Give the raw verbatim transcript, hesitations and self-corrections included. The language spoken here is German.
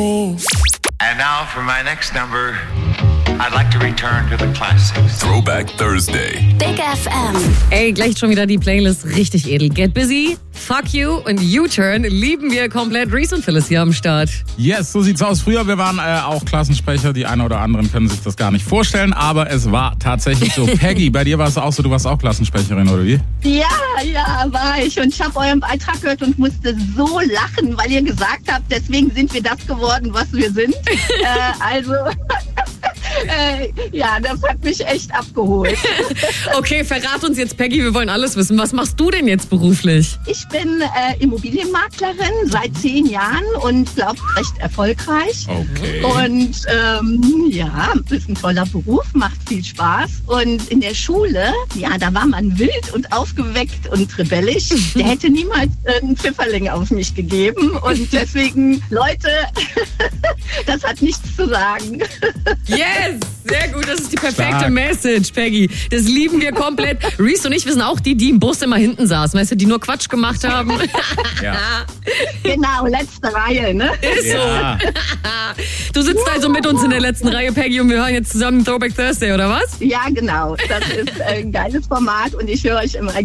me. And now for my next number, I'd like to return to the classics. Throwback Thursday. Big F M. Ey, gleich schon wieder die Playlist richtig edel. Get Busy, Fuck You und U-Turn lieben wir komplett. Reese und Phyllis hier am Start. Yes, so sieht's aus. Früher, wir waren äh, auch Klassensprecher. Die einen oder anderen können sich das gar nicht vorstellen, aber es war tatsächlich so. Peggy, bei dir war es auch so, du warst auch Klassensprecherin, oder wie? Ja, ja, war ich. Und ich habe euren Beitrag gehört und musste so lachen, weil ihr gesagt habt, deswegen sind wir das geworden, was wir sind. äh, also... Äh, ja, das hat mich echt abgeholt. Okay, verrat uns jetzt, Peggy, wir wollen alles wissen. Was machst du denn jetzt beruflich? Ich bin äh, Immobilienmaklerin seit zehn Jahren und glaube recht erfolgreich. Okay. Und ähm, ja, ist ein toller Beruf, macht viel Spaß. Und in der Schule, ja, da war man wild und aufgeweckt und rebellisch. Der hätte niemals äh, einen Pfifferling auf mich gegeben. Und deswegen, Leute, das hat nichts zu sagen. Yes, sehr gut. Das ist die perfekte Stark. Message, Peggy. Das lieben wir komplett. Reese und ich, wir sind auch die, die im Bus immer hinten saßen. Weißt du, die nur Quatsch gemacht haben. Ja. Genau, letzte Reihe, ne? Ist Ja. so. Du sitzt also mit uns in der letzten Reihe, Peggy, und wir hören jetzt zusammen Throwback Thursday, oder was? Ja, genau. Das ist ein geiles Format und ich höre euch immer